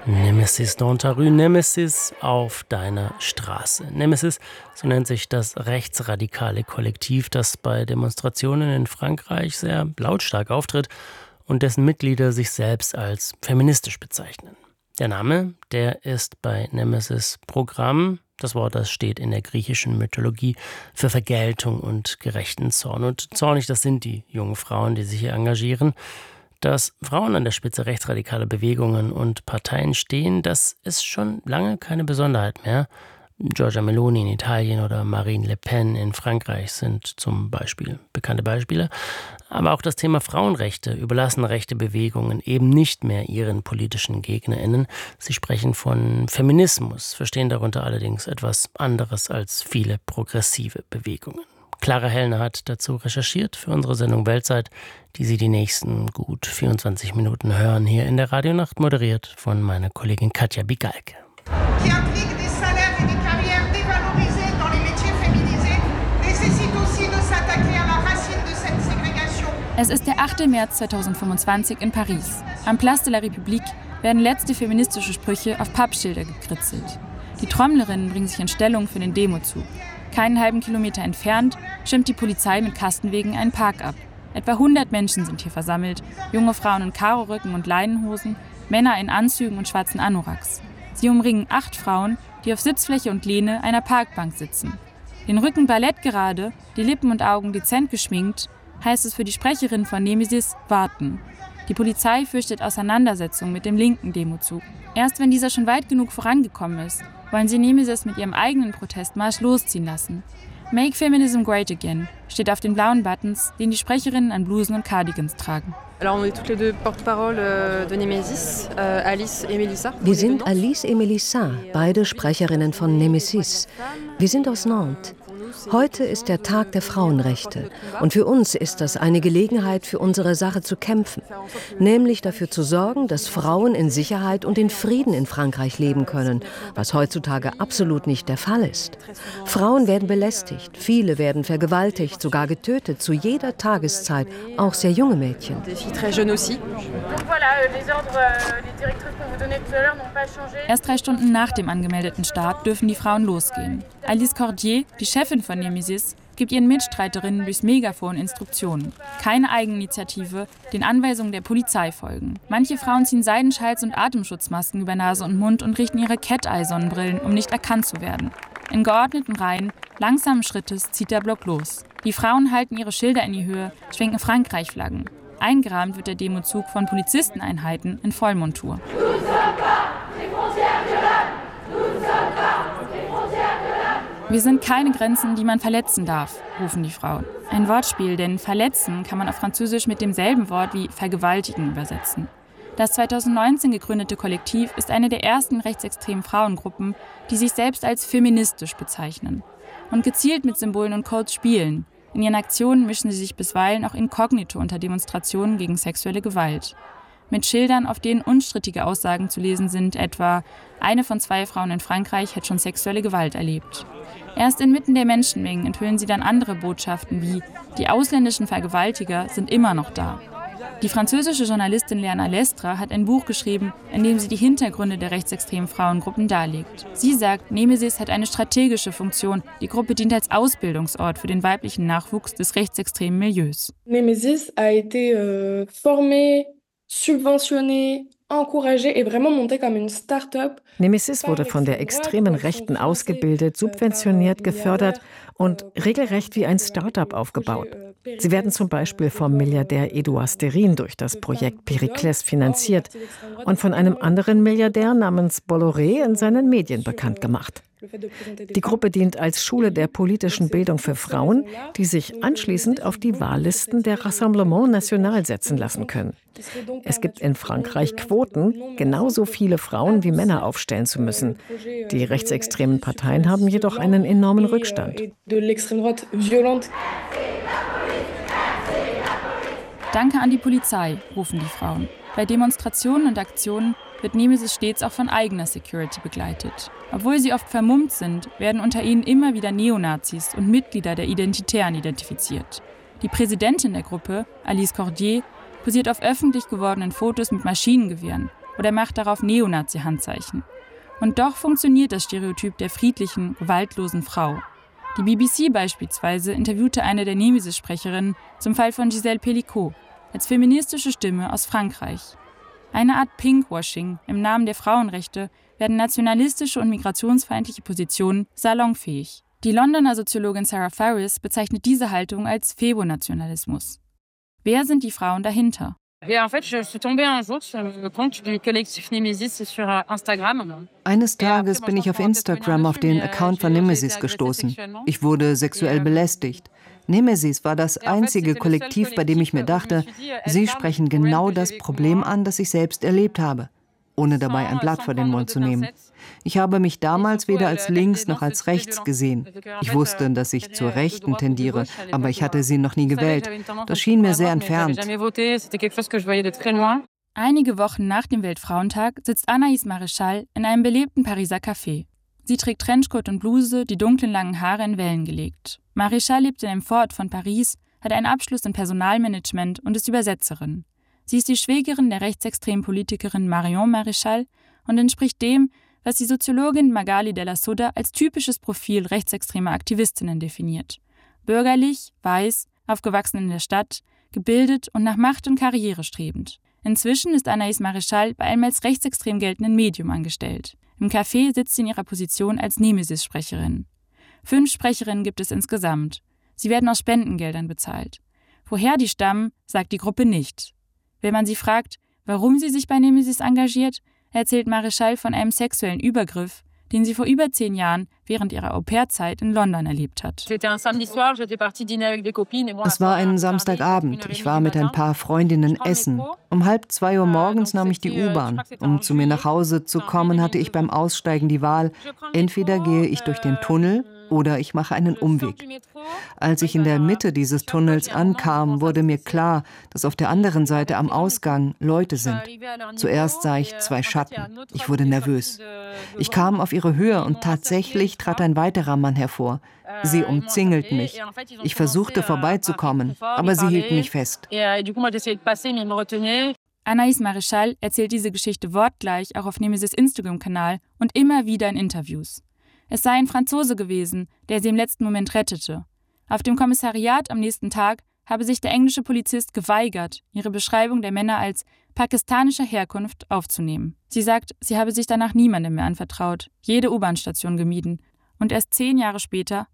Nemesis dans ta rue, Nemesis auf deiner Straße. Nemesis, so nennt sich das rechtsradikale Kollektiv, das bei Demonstrationen in Frankreich sehr lautstark auftritt und dessen Mitglieder sich selbst als feministisch bezeichnen. Der Name, der ist bei Nemesis Programm. Das Wort, das steht in der griechischen Mythologie für Vergeltung und gerechten Zorn. Und zornig, das sind die jungen Frauen, die sich hier engagieren. Dass Frauen an der Spitze rechtsradikaler Bewegungen und Parteien stehen, das ist schon lange keine Besonderheit mehr. Giorgia Meloni in Italien oder Marine Le Pen in Frankreich sind zum Beispiel bekannte Beispiele. Aber auch das Thema Frauenrechte überlassen rechte Bewegungen eben nicht mehr ihren politischen GegnerInnen. Sie sprechen von Feminismus, verstehen darunter allerdings etwas anderes als viele progressive Bewegungen. Clara Hellner hat dazu recherchiert für unsere Sendung Weltzeit, die Sie die nächsten gut 24 Minuten hören, hier in der Radionacht, moderiert von meiner Kollegin Katja Bigalke. Es ist der 8. März 2025 in Paris. Am Place de la République werden letzte feministische Sprüche auf Pappschilder gekritzelt. Die Trommlerinnen bringen sich in Stellung für den Demozug. Keinen halben Kilometer entfernt schirmt die Polizei mit Kastenwegen einen Park ab. Etwa 100 Menschen sind hier versammelt, junge Frauen in Karorücken und Leinenhosen, Männer in Anzügen und schwarzen Anoraks. Sie umringen 8 Frauen, die auf Sitzfläche und Lehne einer Parkbank sitzen. Den Rücken ballettgerade, die Lippen und Augen dezent geschminkt, heißt es für die Sprecherin von Nemesis warten. Die Polizei fürchtet Auseinandersetzung mit dem linken Demozug. Erst wenn dieser schon weit genug vorangekommen ist, wollen sie Nemesis mit ihrem eigenen Protestmarsch losziehen lassen. Make Feminism Great Again steht auf den blauen Buttons, den die Sprecherinnen an Blusen und Cardigans tragen. Wir sind Alice et Melissa, beide Sprecherinnen von Nemesis. Wir sind aus Nantes. Heute ist der Tag der Frauenrechte und für uns ist das eine Gelegenheit, für unsere Sache zu kämpfen, nämlich dafür zu sorgen, dass Frauen in Sicherheit und in Frieden in Frankreich leben können, was heutzutage absolut nicht der Fall ist. Frauen werden belästigt, viele werden vergewaltigt, sogar getötet, zu jeder Tageszeit, auch sehr junge Mädchen. Erst 3 Stunden nach dem angemeldeten Start dürfen die Frauen losgehen. Alice Cordier, die Chefin von Nemesis, gibt ihren Mitstreiterinnen durchs Megafon Instruktionen. Keine Eigeninitiative, den Anweisungen der Polizei folgen. Manche Frauen ziehen Seidenschals und Atemschutzmasken über Nase und Mund und richten ihre Cat-Eye-Sonnenbrillen, um nicht erkannt zu werden. In geordneten Reihen, langsamen Schrittes zieht der Block los. Die Frauen halten ihre Schilder in die Höhe, schwenken Frankreich-Flaggen. Eingerahmt wird der Demozug von Polizisteneinheiten in Vollmontur. Wir sind keine Grenzen, die man verletzen darf, rufen die Frauen. Ein Wortspiel, denn verletzen kann man auf Französisch mit demselben Wort wie vergewaltigen übersetzen. Das 2019 gegründete Kollektiv ist eine der ersten rechtsextremen Frauengruppen, die sich selbst als feministisch bezeichnen und gezielt mit Symbolen und Codes spielen. In ihren Aktionen mischen sie sich bisweilen auch inkognito unter Demonstrationen gegen sexuelle Gewalt. Mit Schildern, auf denen unstrittige Aussagen zu lesen sind, etwa eine von 2 Frauen in Frankreich hat schon sexuelle Gewalt erlebt. Erst inmitten der Menschenmengen enthüllen sie dann andere Botschaften wie die ausländischen Vergewaltiger sind immer noch da. Die französische Journalistin Léana Lestra hat ein Buch geschrieben, in dem sie die Hintergründe der rechtsextremen Frauengruppen darlegt. Sie sagt, Nemesis hat eine strategische Funktion. Die Gruppe dient als Ausbildungsort für den weiblichen Nachwuchs des rechtsextremen Milieus. Nemesis a été formé, subventionné, encouragé et vraiment monté comme une start-up. Nemesis wurde von der extremen Rechten ausgebildet, subventioniert, gefördert und regelrecht wie ein Start-up aufgebaut. Sie werden zum Beispiel vom Milliardär Edouard Sterin durch das Projekt Pericles finanziert und von einem anderen Milliardär namens Bolloré in seinen Medien bekannt gemacht. Die Gruppe dient als Schule der politischen Bildung für Frauen, die sich anschließend auf die Wahllisten der Rassemblement National setzen lassen können. Es gibt in Frankreich Quoten, genauso viele Frauen wie Männer aufstellen zu müssen. Die rechtsextremen Parteien haben jedoch einen enormen Rückstand. Danke an die Polizei, rufen die Frauen. Bei Demonstrationen und Aktionen wird Nemesis stets auch von eigener Security begleitet. Obwohl sie oft vermummt sind, werden unter ihnen immer wieder Neonazis und Mitglieder der Identitären identifiziert. Die Präsidentin der Gruppe, Alice Cordier, posiert auf öffentlich gewordenen Fotos mit Maschinengewehren. oder macht darauf Neonazi-Handzeichen. Und doch funktioniert das Stereotyp der friedlichen, gewaltlosen Frau. Die BBC beispielsweise interviewte eine der Nemesis-Sprecherinnen zum Fall von Gisèle Pelicot als feministische Stimme aus Frankreich. Eine Art Pinkwashing im Namen der Frauenrechte werden nationalistische und migrationsfeindliche Positionen salonfähig. Die Londoner Soziologin Sarah Farris bezeichnet diese Haltung als Febo-Nationalismus. Wer sind die Frauen dahinter? Eines Tages bin ich auf Instagram auf den Account von Nemesis gestoßen. Ich wurde sexuell belästigt. Nemesis war das einzige Kollektiv, bei dem ich mir dachte, sie sprechen genau das Problem an, das ich selbst erlebt habe, ohne dabei ein Blatt vor den Mund zu nehmen. Ich habe mich damals weder als links noch als rechts gesehen. Ich wusste, dass ich zur Rechten tendiere, aber ich hatte sie noch nie gewählt. Das schien mir sehr entfernt. Einige Wochen nach dem Weltfrauentag sitzt Anaïs Maréchal in einem belebten Pariser Café. Sie trägt Trenchcoat und Bluse, die dunklen langen Haare in Wellen gelegt. Maréchal lebt in einem Vorort von Paris, hat einen Abschluss in Personalmanagement und ist Übersetzerin. Sie ist die Schwägerin der rechtsextremen Politikerin Marion Maréchal und entspricht dem, was die Soziologin Magali Della Sodda als typisches Profil rechtsextremer Aktivistinnen definiert. Bürgerlich, weiß, aufgewachsen in der Stadt, gebildet und nach Macht und Karriere strebend. Inzwischen ist Anaïs Maréchal bei einem als rechtsextrem geltenden Medium angestellt. Im Café sitzt sie in ihrer Position als Nemesis-Sprecherin. 5 Sprecherinnen gibt es insgesamt. Sie werden aus Spendengeldern bezahlt. Woher die stammen, sagt die Gruppe nicht. Wenn man sie fragt, warum sie sich bei Nemesis engagiert, erzählt Maréchal von einem sexuellen Übergriff, den sie vor über 10 Jahren während ihrer Au-pair-Zeit in London erlebt hat. Es war ein Samstagabend. Ich war mit ein paar Freundinnen essen. Um 1:30 Uhr morgens nahm ich die U-Bahn. Um zu mir nach Hause zu kommen, hatte ich beim Aussteigen die Wahl, entweder gehe ich durch den Tunnel oder ich mache einen Umweg. Als ich in der Mitte dieses Tunnels ankam, wurde mir klar, dass auf der anderen Seite am Ausgang Leute sind. Zuerst sah ich 2 Schatten. Ich wurde nervös. Ich kam auf ihre Höhe und tatsächlich trat ein weiterer Mann hervor. Sie umzingelten mich. Ich versuchte vorbeizukommen, aber sie hielten mich fest. Anaïs Maréchal erzählt diese Geschichte wortgleich auch auf Nemesis Instagram-Kanal und immer wieder in Interviews. Es sei ein Franzose gewesen, der sie im letzten Moment rettete. Auf dem Kommissariat am nächsten Tag habe sich der englische Polizist geweigert, ihre Beschreibung der Männer als pakistanischer Herkunft aufzunehmen. Sie sagt, sie habe sich danach niemandem mehr anvertraut, jede U-Bahn-Station gemieden und erst 10 Jahre später